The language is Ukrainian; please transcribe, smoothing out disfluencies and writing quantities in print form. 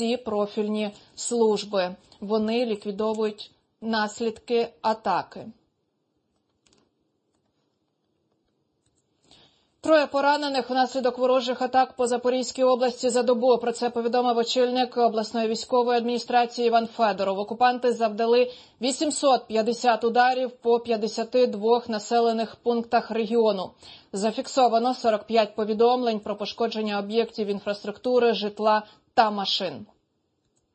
всі профільні служби. Вони ліквідовують наслідки атаки. 3 поранених внаслідок ворожих атак по Запорізькій області за добу. Про це повідомив очільник обласної військової адміністрації Іван Федоров. Окупанти завдали 850 ударів по 52 населених пунктах регіону. Зафіксовано 45 повідомлень про пошкодження об'єктів інфраструктури, житла та машин.